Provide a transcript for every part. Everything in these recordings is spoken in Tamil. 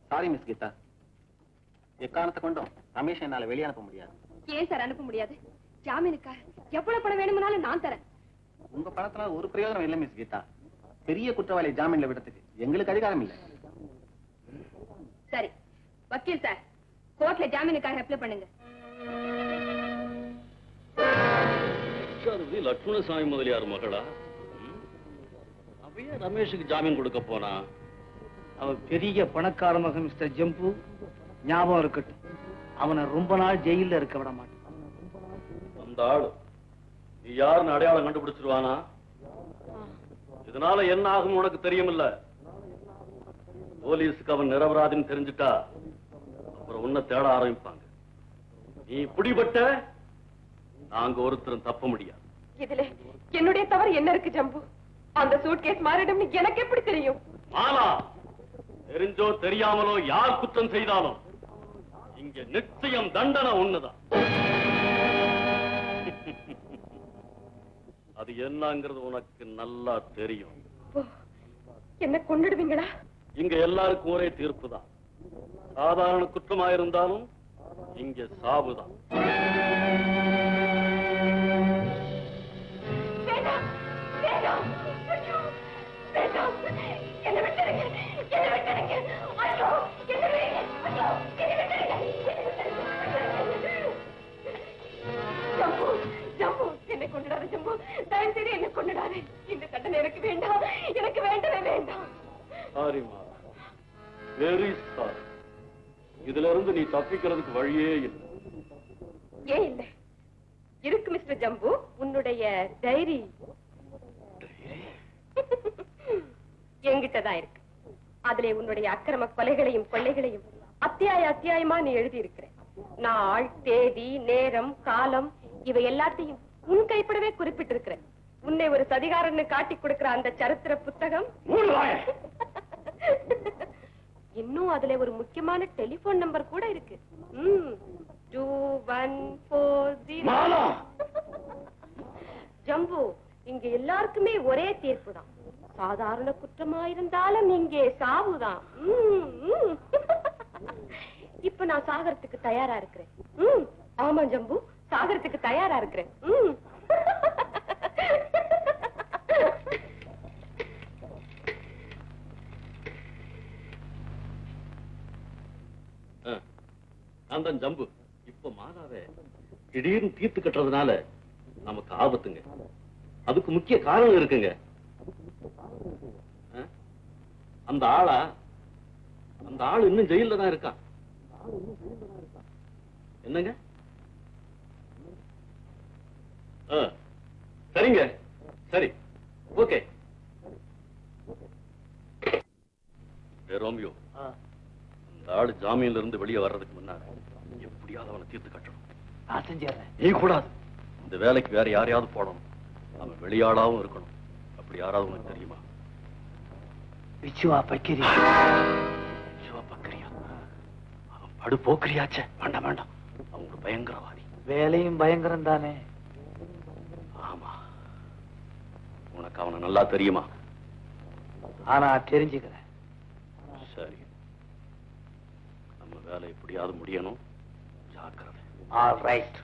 சாரி மிஸ் கீதா, எக்காரணத்தை கொண்டும் ரமேஷ் என்னால வெளியே அனுப்ப முடியாது. ஏன் சார் அனுப்ப முடியாது? ஜாமீனுக்கா எவ்வளவு பணம் வேணும்னாலும் நான் தரேன். உங்க பணத்தினால ஒரு பிரயோஜனம் இல்லை மிஸ் கீதா. பெரிய குற்றவாளி ஜாமீன்ல விடத்துக்கு எங்களுக்கு அதிகாரம் இல்லை. சரி வக்கீல் சார், கோர்ட்ல ஜாமீனுக்காக அப்ளை பண்ணுங்க. லட்சுமணசாமி முதலியார் மகளா? அவையே ரமேஷுக்கு ஜாமீன் கொடுக்க போனா? அவன் பெரிய பணக்கார மகன் மிஸ்டர் ஜம்பு. ஞாபகம் இருக்கட்டும், அவனை ரொம்ப நாள் ஜெயில இருக்க விட மாட்டான். அந்த ஆளு நீ யாருன்னு அடையாளம் கண்டுபிடிச்சிருவானா? இதனால என்ன ஆகும் உனக்கு தெரியுமில்ல? போலீஸுக்கு அவன் நிரபராதின்னு தெரிஞ்சுட்டா அப்புறம் உன்னை தேட ஆரம்பிப்பாங்க. நீ பிடிபட்ட நாங்க ஒருத்தரும் தப்ப முடியாது. இதுல என்னுடைய தவறு என்ன இருக்கு ஜம்பு? அந்த சூட்கேஸ் மாறிடும் எனக்கு எப்படி தெரியும்? ஆனா தெரிஞ்சோ தெரியாமலோ யார் குற்றம் செய்தாலும் இங்க நிச்சயம் தண்டனை ஒண்ணுதான். அது என்னங்கிறது உனக்கு நல்லா தெரியும். என்ன கொன்னுடுவீங்களா? இங்க எல்லாருக்கும் ஒரே தீர்ப்பு தான். சாதாரண குற்றமாயிருந்தாலும் இங்க சாவுதான். என்னை கொண்டுடாத ஜம்பு, தயவு செய்து என்னை கொண்டுடாதே. இந்த தண்டனை எனக்கு வேண்டாம், எனக்கு வேண்டவே வேண்டாம். சாரிமா, வெரி சாரி. இதுல இருந்து நீ தப்பிக்கிறதுக்கு வழியே இல்லை. ஏன் இல்லை? இருக்கு மிஸ்டர் ஜம்பு, உன்னுடைய டைரி என்கிட்டதான் இருக்கு. அதிலே உன்னுடைய அக்கிரம கொலைகளையும் கொள்ளைகளையும் அத்தியாயமா நீ எழுதி இருக்கிற. நாள், தேதி, நேரம், காலம் இவை எல்லாத்தையும் உன் கைப்படவே குறிப்பிட்டிருக்கிறேன். உன்னை ஒரு சதிகாரன்னு காட்டி கொடுக்கிற அந்த சரித்திர புத்தகம். இன்னும் அதுல ஒரு முக்கியமான டெலிபோன் நம்பர் கூட இருக்கு. 2140. ஜம்பு, இங்க எல்லாருக்குமே ஒரே தீர்ப்பு தான். சாதாரண குற்றமாயிருந்தாலும் இங்கே சாவுதான். இப்ப நான் சாகரத்துக்கு தயாரா இருக்கிறேன். ஆமா ஜம்பு, சாகரத்துக்கு தயாரா இருக்கிறேன். அந்த ஜம்பு இப்ப மாதாவே திடீர்னு தீர்த்து கட்டுறதுனால நமக்கு ஆபத்துங்க. அதுக்கு முக்கிய காரணம் இருக்குங்க. அந்த ஆளு இன்னும் ஜெயில தான் இருக்கான். என்னங்க? சரிங்க, சரி, ஓகே. ரோமியோ, அந்த ஆளு ஜாமீன்ல இருந்து வெளியே வர்றதுக்கு முன்னாடி எப்படியாவது அவனை தீர்த்து கட்டணும். நான் செஞ்சிடறேன். நீ கூடாது. இந்த வேலைக்கு வேற யாரையாவது போடணும். அவன் வெளியாளாவும் இருக்கணும். அப்படி யாராவது உனக்கு தெரியுமா? விச்சுவா பக்கிரியா. அவன் படு போக்குறியாச்சே. வேண்டாம் வேண்டாம், அவங்க பயங்கரவாதி. வேலையும் பயங்கரம் தானே. ஆமா, உனக்கு அவனை நல்லா தெரியுமா? ஆனா தெரிஞ்சுக்கிறேன். சரி, நம்ம வேலை எப்படியாவது முடியணும். ஜாக்கிரதை. All right.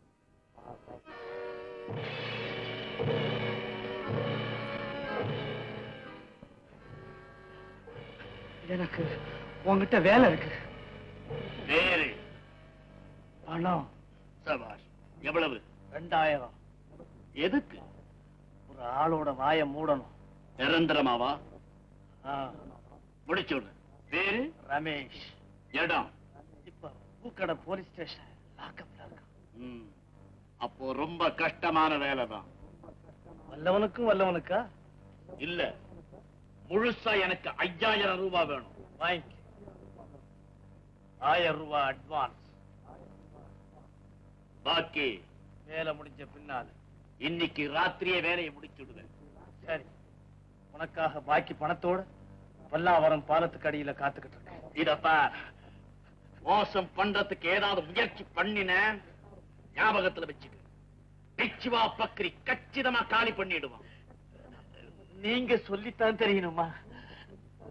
எனக்கு உங்ககிட்ட வேலை இருக்கு. வேறு பணம். சபாஷ். எவ்வளவு? 2000. எதுக்கு? ஒரு ஆளோட வாயை மூடணும். நிரந்தரமாவா? முடிச்சுடு. பேரு? ரமேஷ். இடம்? இப்ப பூக்கடை போலீஸ் ஸ்டேஷன் லாக்கப்ல இருக்கான். அப்போ ரொம்ப கஷ்டமான வேலை தான். வல்லவனுக்கும் வல்லவனுக்கா? இல்ல, முழுசா எனக்கு 5000 ரூபாய் வேணும். வாங்கி 1000 ரூபாய் அட்வான்ஸ். பாக்கி வேலை முடிஞ்ச பின்னால. இன்னைக்கு ராத்திரியே வேலையை முடிச்சுடுவேன். சரி, உனக்காக பாக்கி பணத்தோட பல்லாவரம் பாலத்துக்கு அடியில காத்துக்கிட்டு இருக்கேன். இதப்பா, மோசம் பண்றதுக்கு ஏதாவது முயற்சி பண்ணின ஞாபகத்துல வச்சுக்க. நிச்சயமா பக்ரி கச்சிதமா காலி பண்ணிடுவான். நீங்க சொல்லித்தான் தெரியணுமா?